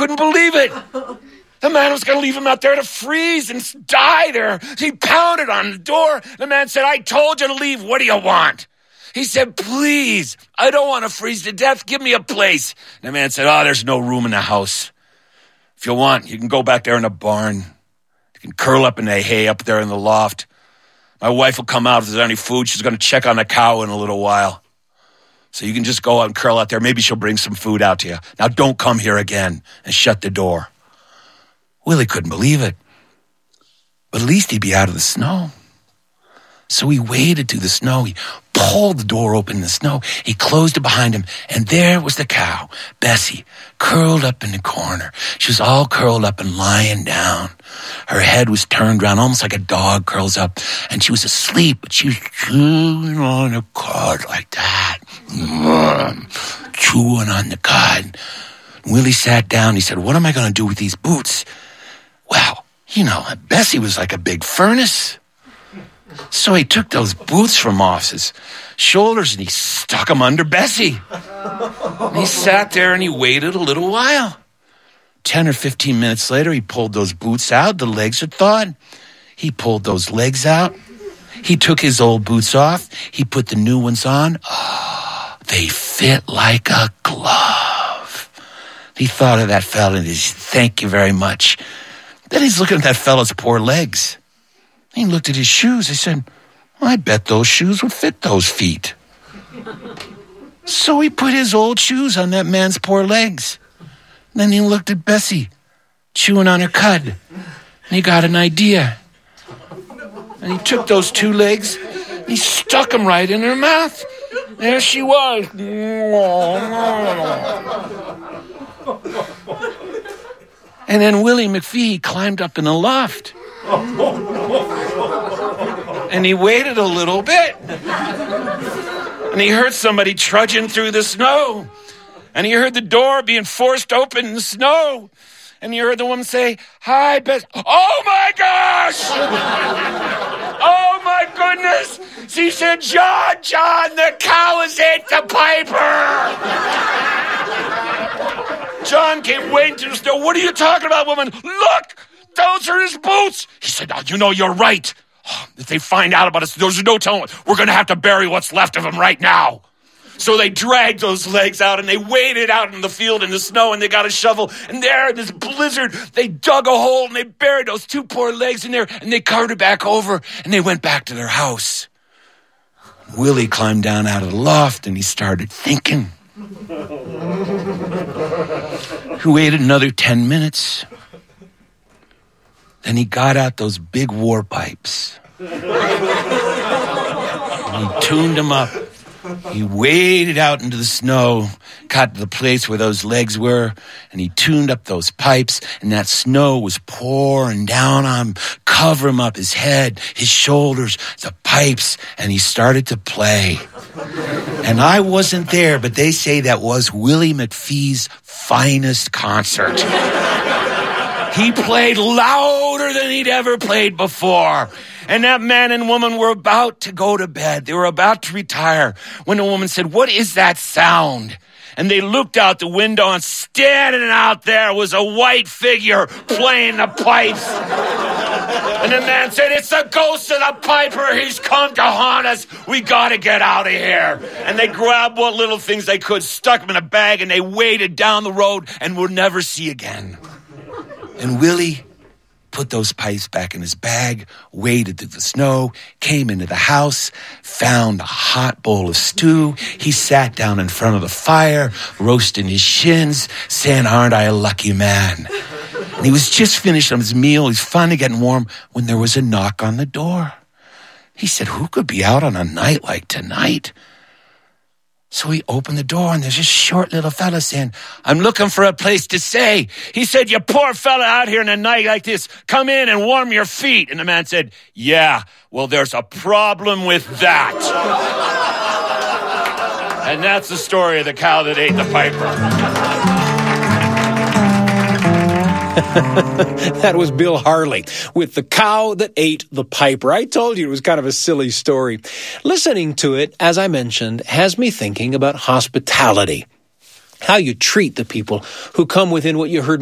couldn't believe it. The man was going to leave him out there to freeze and die there. He pounded on the door. The man said, I told you to leave. What do you want? He said, please, I don't want to freeze to death. Give me a place. And the man said, there's no room in the house. If you want, you can go back there in the barn. You can curl up in the hay up there in the loft. My wife will come out if there's any food. She's going to check on the cow in a little while. So you can just go out and curl out there. Maybe she'll bring some food out to you. Now don't come here again, and shut the door. Willie couldn't believe it. But at least he'd be out of the snow. So he waded through the snow. He pulled the door open in the snow. He closed it behind him. And there was the cow, Bessie, curled up in the corner. She was all curled up and lying down. Her head was turned around, almost like a dog curls up. And she was asleep, but she was chewing on the cud like that. Chewing on the cud. Willie sat down. He said, what am I going to do with these boots? Well, Bessie was like a big furnace. So he took those boots from off his shoulders and he stuck them under Bessie. And he sat there and he waited a little while. 10 or 15 minutes later, he pulled those boots out. The legs had thawed. He pulled those legs out. He took his old boots off. He put the new ones on. They fit like a glove. He thought of that fella and he said, thank you very much. Then he's looking at that fella's poor legs. He looked at his shoes. He said, I bet those shoes would fit those feet. So he put his old shoes on that man's poor legs. Then he looked at Bessie, chewing on her cud. And he got an idea. And he took those two legs, and he stuck them right in her mouth. There she was. And then Willie McPhee climbed up in the loft. And he waited a little bit. And he heard somebody trudging through the snow. And he heard the door being forced open in the snow. And he heard the woman say, hi, Bess. Oh, my gosh! Oh, my goodness! She said, John, the cow has ate the piper! John came wading through the snow. What are you talking about, woman? Look! Those are his boots! He said, you're right. If they find out about us, there's no telling. We're going to have to bury what's left of him right now. So they dragged those legs out and they waded out in the field in the snow and they got a shovel. And there in this blizzard, they dug a hole and they buried those two poor legs in there and they covered it back over and they went back to their house. Willie climbed down out of the loft and he started thinking. He waited another 10 minutes. Then he got out those big war pipes. And he tuned them up. He waded out into the snow, got to the place where those legs were, and he tuned up those pipes, and that snow was pouring down on him, covering up his head, his shoulders, the pipes, and he started to play. And I wasn't there, but they say that was Willie McPhee's finest concert. He played louder than he'd ever played before. And that man and woman were about to go to bed. They were about to retire when the woman said, what is that sound? And they looked out the window and standing out there was a white figure playing the pipes. And the man said, it's the ghost of the piper. He's come to haunt us. We got to get out of here. And they grabbed what little things they could, stuck them in a bag, and they waded down the road and would never see again. And Willie put those pipes back in his bag, waded through the snow, came into the house, found a hot bowl of stew. He sat down in front of the fire, roasting his shins, saying, aren't I a lucky man? And he was just finished on his meal. He's finally getting warm when there was a knock on the door. He said, who could be out on a night like tonight? So he opened the door, and there's this short little fella saying, I'm looking for a place to stay. He said, you poor fella out here in a night like this, come in and warm your feet. And the man said, yeah, well, there's a problem with that. And that's the story of the cow that ate the piper. That was Bill Harley with The Cow That Ate the Piper. I told you it was kind of a silly story. Listening to it, as I mentioned, has me thinking about hospitality. How you treat the people who come within what you heard